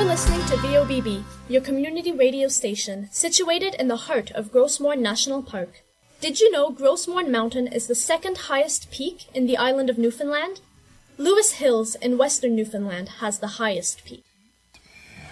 listening to VOBB, your community radio station, situated in the heart of Grossmorn National Park. Did you know Grossmorn Mountain is the second highest peak in the island of Newfoundland? Lewis Hills in western Newfoundland has the highest peak.